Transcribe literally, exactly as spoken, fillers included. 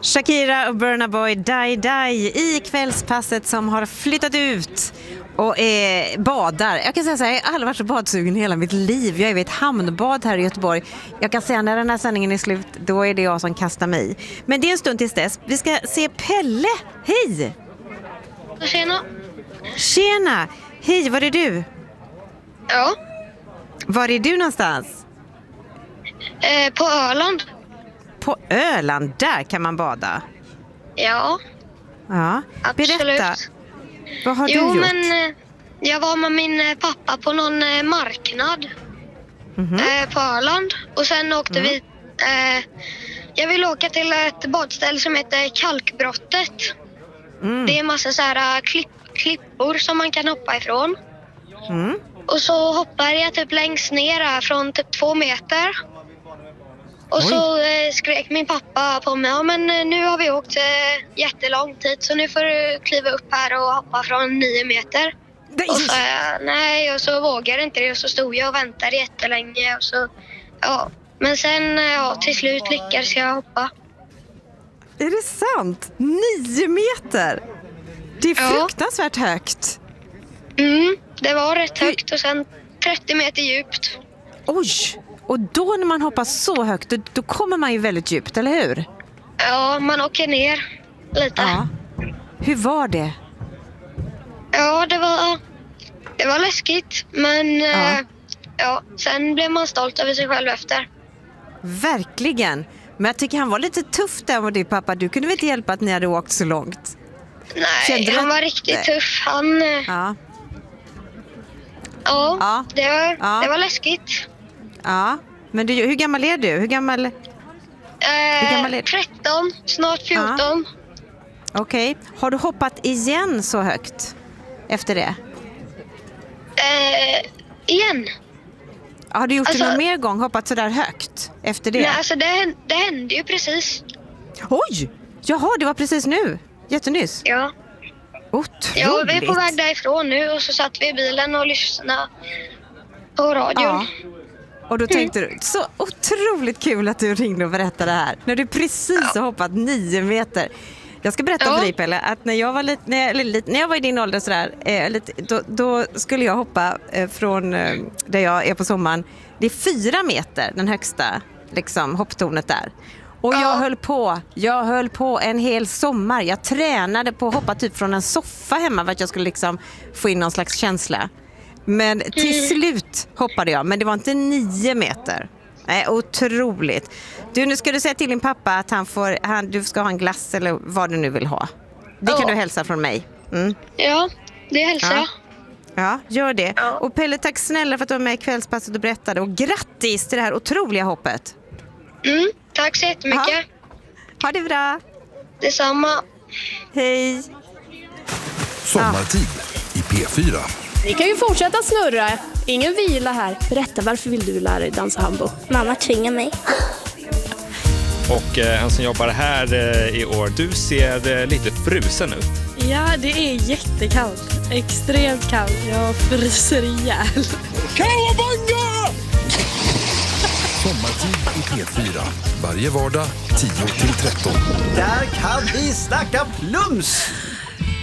Shakira och Burna Boy, Die Die i kvällspasset som har flyttat ut och eh, badar. Jag kan säga så här, jag har aldrig varit så badsugen i hela mitt liv. Jag är vid ett hamnbad här i Göteborg. Jag kan säga när den här sändningen är slut, då är det jag som kastar mig i. Men det är en stund tills dess. Vi ska se Pelle. Hej! Tjena. Tjena! Hej, var är du? Ja. Var är du någonstans? Eh, på Öland. På Öland, där kan man bada. Ja. Ja, Absolut. berätta. Vad har jo, du gjort? men eh, jag var med min eh, pappa på någon eh, marknad Mhm. eh, på Öland. Och sen åkte Mm. vi... Eh, jag vill åka till ett badställe som heter Kalkbrottet. Mm. Det är en massa så här, klipp, klippor som man kan hoppa ifrån. Mm. Och så hoppar jag typ längst ner här från typ två meter. Och Oj. så eh, skrek min pappa på mig. Ja, men eh, nu har vi åkt eh, jättelång tid. Så nu får du kliva upp här och hoppa från nio meter. Nej. Och så sa jag nej, och så vågade inte det. Och så stod jag och väntade jättelänge. Och så, ja. Men sen eh, ja, till slut lyckades jag hoppa. Är det sant? Nio meter? Det är Ja. fruktansvärt högt. Mm, det var rätt högt och sen trettio meter djupt. Oj! Och då när man hoppar så högt, då, då kommer man ju väldigt djupt, eller hur? Ja, man åker ner lite. Ja. Hur var det? Ja, det var, det var läskigt. Men Ja. ja. ja, sen blev man stolt över sig själv efter. Verkligen. Men jag tycker han var lite tuff där med din pappa. Du kunde väl inte hjälpa att ni hade åkt så långt? Nej, Kände du han att- var riktigt Nej. tuff. Han, ja, Ja. ja, Ja. Det, var, Ja. det var läskigt. Ja. Men du, hur gammal är du? Hur gammal? Eh, gammal är du? tretton, snart fjorton. Okej. Har du hoppat igen så högt efter det? Eh, igen. Har du gjort Alltså- det någon mer gång? Hoppat så där högt efter det? Nej, alltså det, hän- det hände ju precis. Oj! Jaha, det var precis nu. Jättenyss. Ja. Otroligt. Ja, vi är på väg därifrån nu och så satt vi i bilen och lyssnade på radion. Ja. Och då tänkte du, så otroligt kul att du ringde och berättade det här. När du precis har hoppat nio meter. Jag ska berätta Ja. för dig, Pelle, att när jag var, lite, när jag, eller lite, när jag var i din ålder sådär, eh, lite, då, då skulle jag hoppa eh, från eh, där jag är på sommaren. Det är fyra meter, den högsta liksom, hopptornet där. Och jag Ja. höll på, jag höll på en hel sommar. Jag tränade på att hoppa typ från en soffa hemma för att jag skulle liksom få in någon slags känsla. Men till slut hoppade jag, men det var inte nio meter. Nej, otroligt. Du, nu ska du säga till din pappa att han får, han, du ska ha en glass eller vad du nu vill ha. Det kan Ja. du hälsa från mig. Mm. Ja, det hälsar Ja. jag. Ja, gör det. Ja. Och Pelle, tack snälla för att du var med i kvällspasset och berättade. Och grattis till det här otroliga hoppet. Mm, tack så jättemycket. Ha det bra. Detsamma. Hej. Sommartid i P fyra. Ni kan ju fortsätta snurra. Ingen vila här. Berätta, varför vill du lära dig dansa hambo? Mamma tvingar mig. Och eh, han som jobbar här eh, i år, du ser eh, lite frusen ut. Ja, det är jättekallt. Extremt kallt. Jag fryser ihjäl. Kawabanga! Sommartid i P fyra. Varje vardag tio till tretton. Där kan vi snacka plums!